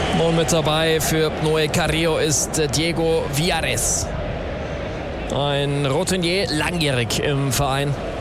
Und mit dabei für Noel Carrillo ist Diego Villares. Ein Routinier, langjährig im Verein.